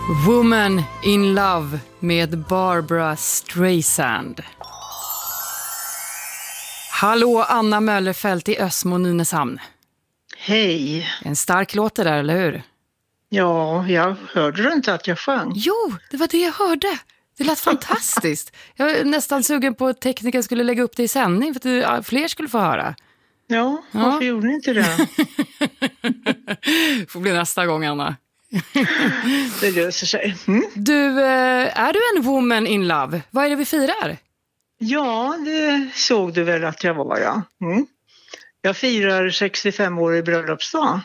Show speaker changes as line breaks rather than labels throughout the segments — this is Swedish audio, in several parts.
Woman in Love med Barbra Streisand. Hallå, Anna Möllerfelt i Ösmo, Nynäshamn.
Hej.
En stark låt det där, eller hur?
Ja, jag hörde inte att jag sjöng.
Jo, det var det jag hörde. Det lät fantastiskt. Jag var nästan sugen på att tekniken skulle lägga upp det i sändning för att fler skulle få höra.
Ja, varför gjorde ni inte det?
Får bli nästa gång, Anna.
Det löser sig.
Du, är du en woman in love? Vad är det vi firar?
Ja, det såg du väl att jag var, ja. Jag firar 65 år i bröllopsdag.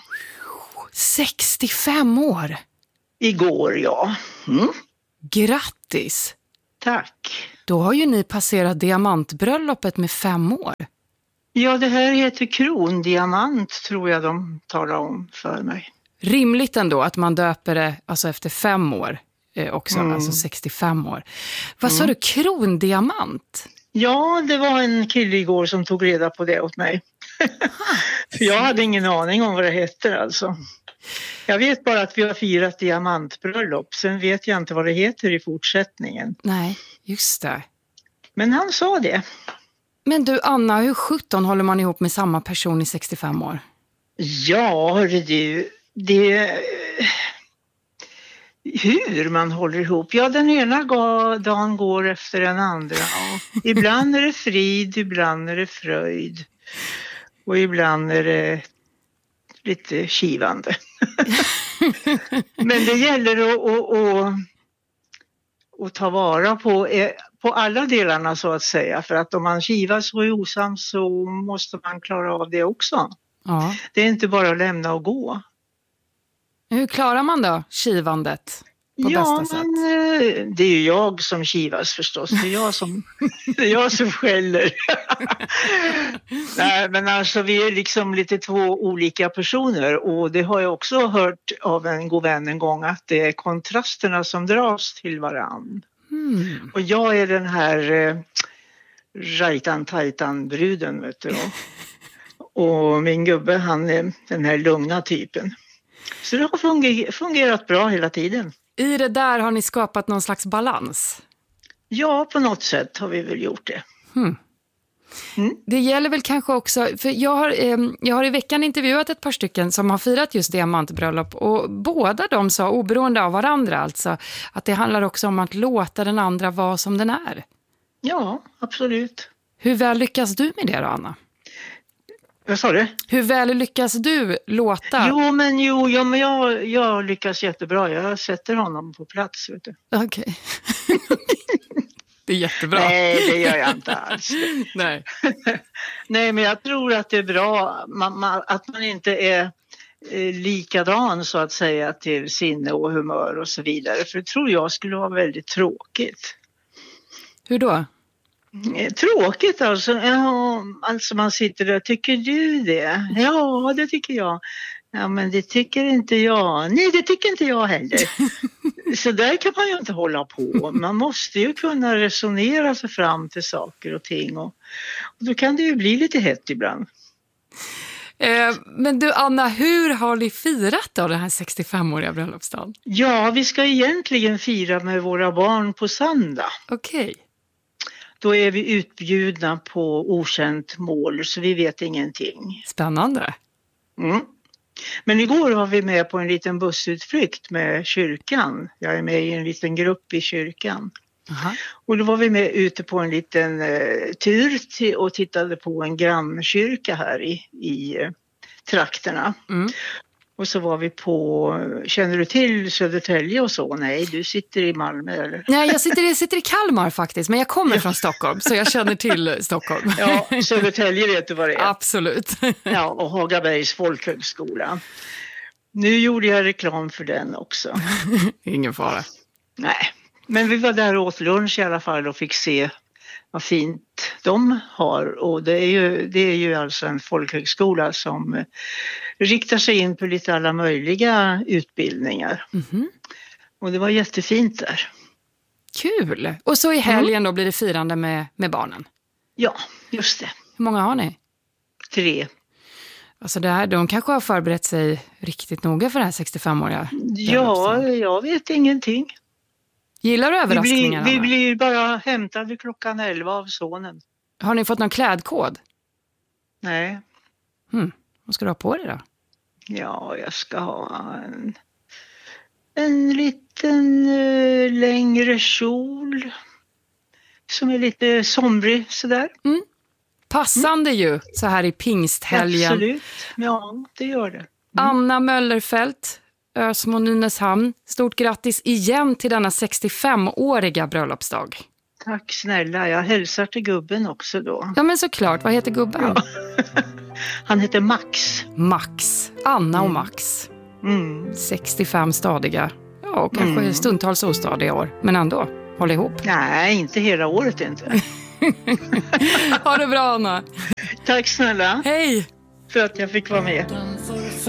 65 år?
Igår, ja.
Grattis!
Tack.
Då har ju ni passerat diamantbröllopet med 5 år.
Ja, det här heter krondiamant, tror jag de talar om för mig.
Rimligt ändå att man döper det alltså efter 5 år också, alltså 65 år. Vad sa du, krondiamant?
Ja, det var en kille igår som tog reda på det åt mig. För jag hade ingen aning om vad det heter alltså. Jag vet bara att vi har firat diamantbröllop. Sen vet jag inte vad det heter i fortsättningen.
Nej, just det.
Men han sa det.
Men du, Anna, hur 17 håller man ihop med samma person i 65 år?
Ja, hörru du. Hur man håller ihop. Ja, den ena dagen går efter den andra. Och ibland är det frid, ibland är det fröjd. Och ibland är det lite kivande. Men det gäller att ta vara på alla delarna så att säga. För att om man kivas och är osams så måste man klara av det också.
Ja.
Det är inte bara att lämna och gå.
Hur klarar man då kivandet på bästa sätt?
Men det är ju jag som kivas förstås. Det är jag som skäller. Nej, men alltså vi är liksom lite två olika personer. Och det har jag också hört av en god vän en gång. Att det är kontrasterna som dras till varann. Och jag är den här rajtan-tajtan-bruden, vet du. Och min gubbe, han är den här lugna typen. Så det har fungerat bra hela tiden.
I det där har ni skapat någon slags balans?
Ja, på något sätt har vi väl gjort det.
Det gäller väl kanske också, för jag har i veckan intervjuat ett par stycken som har firat just diamantbröllop och båda de sa, oberoende av varandra alltså, att det handlar också om att låta den andra vara som den är.
Ja, absolut.
Hur väl lyckas du med det då, Anna?
Vad sa du?
Hur väl lyckas du låta?
Jag lyckas jättebra. Jag sätter honom på plats, vet du.
Okej. Det är jättebra.
Nej, det gör jag inte alls.
Nej.
Nej, men jag tror att det är bra att man inte är likadan så att säga till sinne och humör och så vidare. För det tror jag skulle vara väldigt tråkigt.
Hur då?
Tråkigt alltså. Ja, alltså man sitter där, tycker du det? Ja, det tycker jag. Ja, men det tycker inte jag. Nej, det tycker inte jag heller. Så där kan man ju inte hålla på. Man måste ju kunna resonera sig fram till saker och ting. Och då kan det ju bli lite hett ibland.
Men du, Anna, hur har ni firat då den här 65-åriga bröllopsdagen?
Ja, vi ska egentligen fira med våra barn på söndag.
Okej.
Då är vi utbjudna på okänt mål så vi vet ingenting.
Spännande.
Men igår var vi med på en liten bussutflykt med kyrkan. Jag är med i en liten grupp i kyrkan.
Aha.
Och då var vi med ute på en liten tur och tittade på en grannkyrka här i trakterna. Och så var vi på, känner du till Södertälje och så? Nej, du sitter i Malmö eller?
Nej, jag sitter i Kalmar faktiskt, men jag kommer från Stockholm så jag känner till Stockholm.
Ja, Södertälje vet du vad det är?
Absolut.
Ja, och Hagabergs folkhögskola. Nu gjorde jag reklam för den också.
Ingen fara.
Nej, men vi var där och åt lunch i alla fall och fick se vad fint de har. Och det är ju alltså en folkhögskola som riktar sig in på lite alla möjliga utbildningar. Och det var jättefint där.
Kul! Och så i helgen då blir det firande med barnen?
Ja, just det.
Hur många har ni?
3.
Alltså de kanske har förberett sig riktigt noga för det här 65-åriga.
Ja, jag vet ingenting.
Gillar du överraskningarna?
Vi blir bara hämtade 11:00 av sonen.
Har ni fått någon klädkod?
Nej.
Vad ska du ha på dig då?
Ja, jag ska ha en liten längre kjol som är lite somrig sådär.
Passande ju så här i pingsthelgen.
Absolut, ja det gör det.
Anna Möllerfelt, Ösmo Nynäshamn. Stort grattis igen till denna 65-åriga bröllopsdag.
Tack snälla, jag hälsar till gubben också då.
Ja men såklart, vad heter gubben?
Ja. Han heter Max.
Max, Anna och Max. 65 stadiga. Ja, och kanske stundtals ostadiga år. Men ändå, håll ihop.
Nej, inte hela året inte.
Ha det bra Anna.
Tack snälla.
Hej.
För att jag fick vara med.